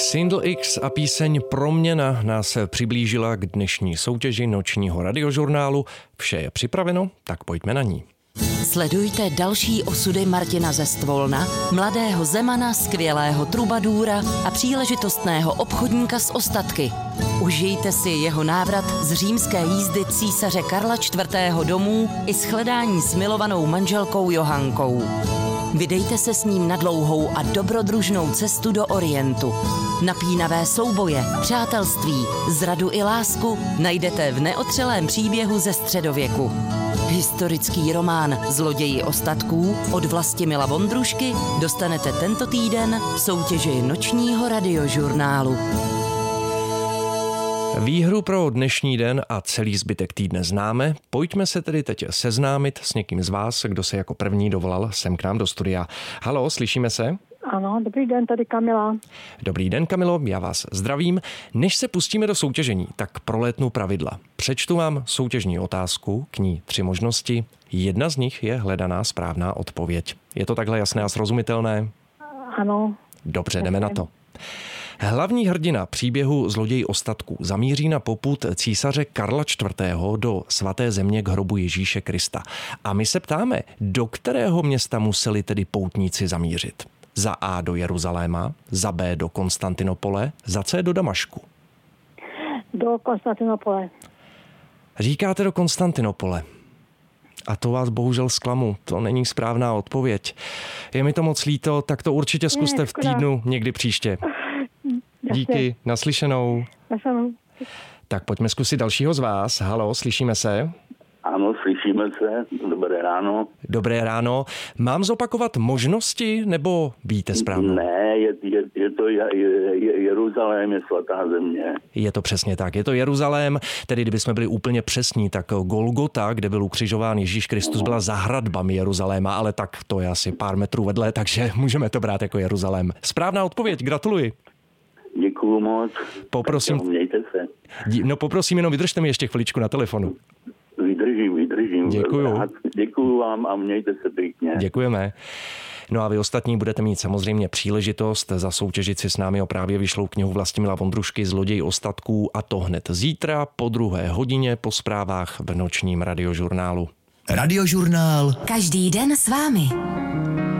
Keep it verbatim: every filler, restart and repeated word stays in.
Xindl X a píseň Proměna nás přiblížila k dnešní soutěži nočního radiožurnálu. Vše je připraveno, tak pojďme na ní. Sledujte další osudy Martina ze Stvolna, mladého zemana, skvělého trubadůra a příležitostného obchodníka s ostatky. Užijte si jeho návrat z římské jízdy císaře Karla čtvrtého domů i shledání s milovanou manželkou Johankou. Vydejte se s ním na dlouhou a dobrodružnou cestu do Orientu. Napínavé souboje, přátelství, zradu i lásku najdete v neotřelém příběhu ze středověku. Historický román Zloději ostatků od Vlastimila Vondrušky dostanete tento týden v soutěži nočního radiožurnálu. Výhru pro dnešní den a celý zbytek týdne známe. Pojďme se tedy teď seznámit s někým z vás, kdo se jako první dovolal sem k nám do studia. Haló, slyšíme se? Ano, dobrý den, tady Kamila. Dobrý den, Kamilo, já vás zdravím. Než se pustíme do soutěžení, tak prolétnu pravidla. Přečtu vám soutěžní otázku, k ní tři možnosti. Jedna z nich je hledaná správná odpověď. Je to takhle jasné a srozumitelné? Ano. Dobře, jdeme na to. Hlavní hrdina příběhu Zloději ostatků zamíří na popud císaře Karla čtvrtého. do svaté země k hrobu Ježíše Krista. A my se ptáme, do kterého města museli tedy poutníci zamířit? Za A do Jeruzaléma, za B do Konstantinopole, za C do Damašku. Do Konstantinopole. Říkáte do Konstantinopole. A to vás bohužel zklamu, to není správná odpověď. Je mi to moc líto, tak to určitě zkuste v týdnu někdy příště. Díky, naslyšenou. Naslyšenou. Tak pojďme zkusit dalšího z vás. Haló, slyšíme se? Ano, slyšíme se. Dobré ráno. Dobré ráno. Mám zopakovat možnosti, nebo víte správně? Ne, je, je, je to je, je, Jeruzalém, je svatá země. Je to přesně tak, je to Jeruzalém, tedy kdybychom byli úplně přesní, tak Golgota, kde byl ukřižován Ježíš Kristus, byla za hradbami Jeruzaléma, ale tak to je asi pár metrů vedle, takže můžeme to brát jako Jeruzalém. Správná odpověď, gratuluji. Děkuju moc. Poprosím. Tak, mějte se. No poprosím, jenom vydržte mi ještě chviličku na telefonu. Vydržím, vydržím. Děkuju. Děkuju vám a mějte se pěkně. Děkujeme. No a vy ostatní budete mít samozřejmě příležitost zasoutěžit si s námi o právě vyšlou knihu Vlastimila Vondrušky Zloději ostatků, a to hned zítra po druhé hodině po zprávách v nočním radiožurnálu. Radiožurnál. Každý den s vámi.